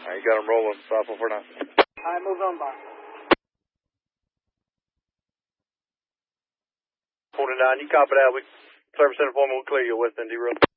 Alright, you got them rolling. Stop for now. Alright, move on by. 49, you copy that. Service center foreman will clear you west end road.